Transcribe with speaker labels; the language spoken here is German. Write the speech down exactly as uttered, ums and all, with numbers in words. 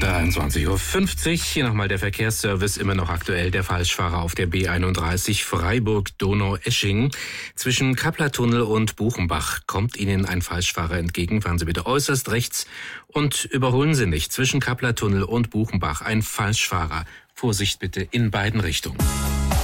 Speaker 1: einundzwanzig Uhr fünfzig. Hier nochmal der Verkehrsservice, immer noch aktuell. Der Falschfahrer auf der B einunddreißig Freiburg-Donaueschingen. Zwischen Kappler-Tunnel und Buchenbach kommt Ihnen ein Falschfahrer entgegen. Fahren Sie bitte äußerst rechts und überholen Sie nicht. Zwischen Kappler-Tunnel und Buchenbach ein Falschfahrer. Vorsicht bitte in beiden Richtungen.